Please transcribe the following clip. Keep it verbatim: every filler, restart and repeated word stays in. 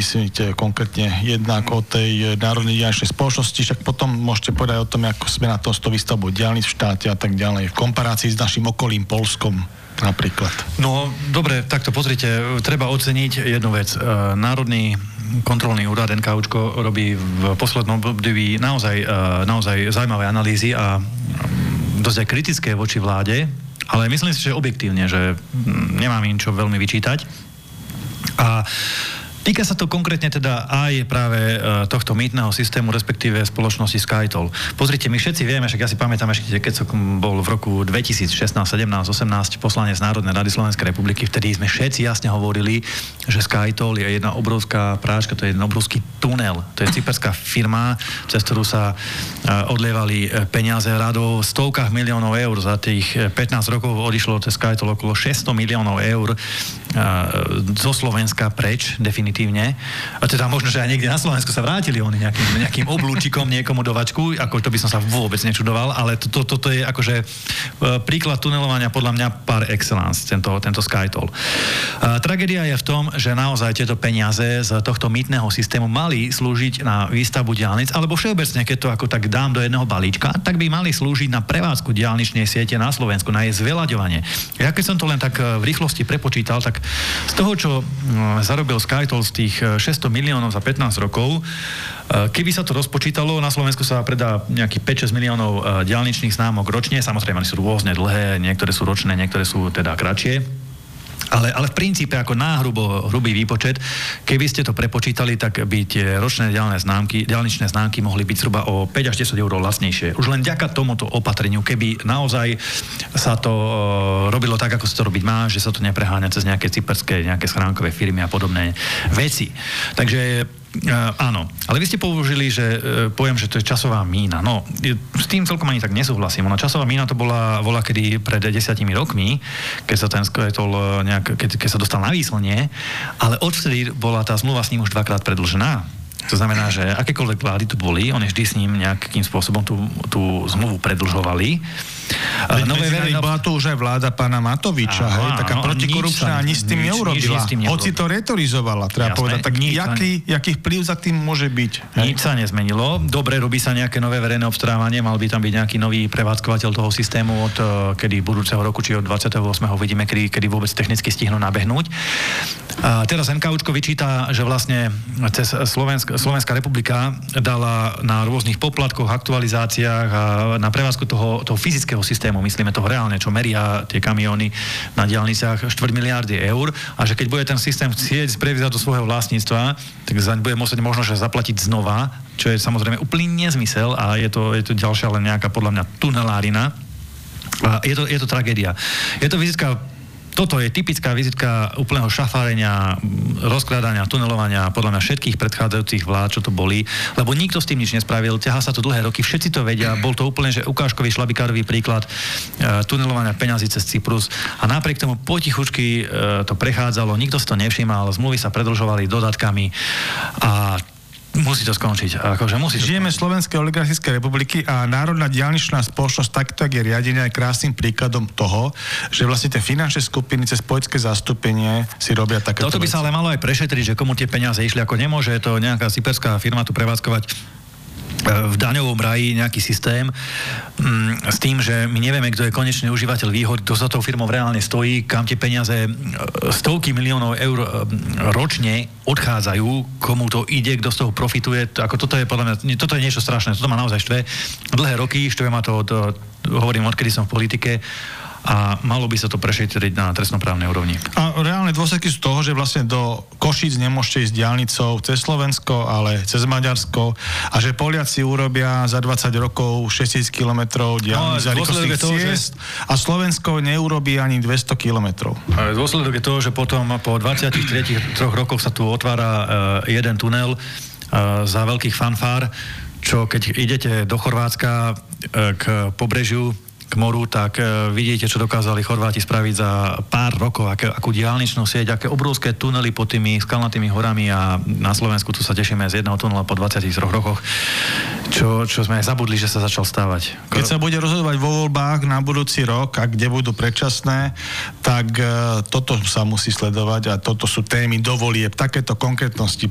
myslíte konkrétne jednak o tej národnej diaľničnej spoločnosti, však potom môžete povedať o tom, ako sme na to s tou výstavbou diaľnic v štáte a tak ďalej, v komparácii s našim okolím Poľskom napríklad. No, dobre, takto pozrite, treba oceniť jednu vec. Národný kontrolný úrad NKUčko robí v poslednom období naozaj, naozaj zaujímavé analýzy a dosť aj kritické voči vláde, ale myslím si, že objektívne, že nemám im čo veľmi vyčítať. A týka sa to konkrétne teda aj práve tohto mýtneho systému, respektíve spoločnosti SkyToll. Pozrite, my všetci vieme, však ja si pamätám ešte, keď som bol v roku dvetisícšestnásť, sedemnásť, osemnásť poslanec Národnej rady Slovenskej republiky, vtedy sme všetci jasne hovorili, že SkyToll je jedna obrovská práška, to je jeden obrovský tunel. To je cyperská firma, cez ktorú sa odlievali peniaze radov v stovkách miliónov eur. Za tých pätnásť rokov odišlo cez SkyToll okolo šesťsto miliónov eur zo Slovenska preč, definitívne. A teda možno, že aj niekde na Slovensku sa vrátili oni nejakým, nejakým oblúčikom niekomu do vačku, ako to by som sa vôbec nečudoval, ale toto to, to, to je akože príklad tunelovania podľa mňa par excellence, tento, tento SkyToll. A tragédia je v tom, že naozaj tieto peniaze z tohto mýtneho systému mali slúžiť na výstavbu diaľnic, alebo všeobecne, keď to ako tak dám do jedného balíčka, tak by mali slúžiť na prevádzku diaľničnej siete na Slovensku, na jej zveľaďovanie. Ja keď som to len tak v rýchlosti prepočítal, tak z toho, čo zarobil SkyToll z tých šesťsto miliónov za pätnásť rokov, keby sa to rozpočítalo, na Slovensku sa predá nejakých päť šesť miliónov diaľničných známok ročne, samozrejme sú rôzne dlhé, niektoré sú ročné, niektoré sú teda kratšie. Ale, ale v princípe ako náhrubo hrubý výpočet, keby ste to prepočítali, tak by tie ročné diaľné známky, diaľničné známky mohli byť zhruba o päť až desať eur lacnejšie. Už len vďaka tomuto opatreniu, keby naozaj sa to uh, robilo tak, ako sa to robiť má, že sa to nepreháňa cez nejaké cyperské, nejaké schránkové firmy a podobné veci. Takže Uh, áno, ale vy ste použili, že uh, poviem, že to je časová mína. No, s tým celkom ani tak nesúhlasím. Ona časová mína to bola, bola kedy pred desiatimi rokmi, keď sa ten SkyToll nejak, keď, keď sa dostal na výslnie, ale odvtedy bola tá zmluva s ním už dvakrát predĺžená. To znamená, že akékoľvek vlády tu boli, oni vždy s ním nejakým spôsobom tú, tú zmluvu predĺžovali. Veď nové verejno... bola to už aj vláda pána Matoviča, Aha, hej, taká no, protikorupčná, ani s tým neurobila. Hoci to retorizovala, treba Jasné, povedať. Tak jaký, jaký vplyv za tým môže byť? Hej? Nič sa nezmenilo. Dobre, robí sa nejaké nové verejné obstarávanie, mal by tam byť nejaký nový prevádzkovateľ toho systému od kedy budúceho roku, či od dvadsiateho ôsmeho uvidíme, kedy, kedy vôbec technicky stihnú nabehnúť. A teraz NKUčko vyčíta, že vlastne cez Slovensk, Slovenská republika dala na rôznych poplatkoch, aktualizáciách a na prevádzku toho, toho fyzického systému, myslíme toho reálne, čo meria tie kamióny na diaľniciach štvrť miliardy eur a že keď bude ten systém chcieť prevziať do svojho vlastníctva, tak zaň bude musieť možno že zaplatiť znova, čo je samozrejme úplný nezmysel a je to, je to ďalšia len nejaká podľa mňa tunelárina. A je to, je to tragédia. Je to vizitka. Toto je typická vizitka úplného šafárenia, rozkladania, tunelovania podľa mňa všetkých predchádzajúcich vlád, čo to boli, lebo nikto s tým nič nespravil, ťahá sa to dlhé roky, všetci to vedia, bol to úplne že ukážkový šlabikárový príklad e, tunelovania peňazí cez Cyprus a napriek tomu potichučky e, to prechádzalo, nikto si to nevšímal, zmluvy sa predĺžovali dodatkami a musí to skončiť. Akože musí to Žijeme v skončiť. Slovenskej oligarchickej republiky a Národná diaľničná spoločnosť takto je riadená aj krásnym príkladom toho, že vlastne tie finančné skupiny cez poľské zastúpenie si robia takéto Toto by veci. sa ale malo aj prešetriť, že komu tie peniaze išli, ako nemôže to nejaká cyperská firma tu prevádzkovať v daňovom raji nejaký systém mm, s tým, že my nevieme, kto je konečný užívateľ výhod, kto za tou firmou reálne stojí, kam tie peniaze stovky miliónov eur ročne odchádzajú, komu to ide, kto z toho profituje. Ako toto je podľa mňa, toto je niečo strašné, toto ma naozaj štve. Dlhé roky, štve ma to, to hovorím, odkedy som v politike a malo by sa to prešetriť na trestnoprávnej úrovni. A reálne dôsledky sú toho, že vlastne do Košíc nemôžete ísť diaľnicou cez Slovensko, ale cez Maďarsko a že Poliaci urobia za dvadsať rokov šesťtisíc kilometrov diaľnic za rýchlostných ciest a Slovensko neurobí ani dvesto kilometrov. Dôsledok je toho, že potom po dvadsiatich troch rokoch sa tu otvára uh, jeden tunel uh, za veľkých fanfár, čo keď idete do Chorvátska uh, k pobrežiu k moru, tak e, vidíte, čo dokázali Chorváti spraviť za pár rokov, aké, akú diaľničnú sieť, aké obrovské tunely pod tými skalnatými horami a na Slovensku tu sa tešíme z jedného tunela po dvadsiatich troch rokoch, čo, čo sme aj zabudli, že sa začal stávať. Keď sa bude rozhodovať vo voľbách na budúci rok a kde budú predčasné, tak e, toto sa musí sledovať a toto sú témy do volieb, takéto konkrétnosti